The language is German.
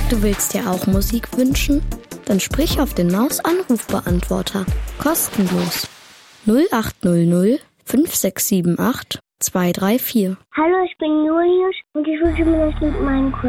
Du willst dir auch Musik wünschen? Dann sprich auf den Maus-Anrufbeantworter. Kostenlos. 0800 5678 234. Hallo, ich bin Julius und ich wünsche mir das Lied Minecraft.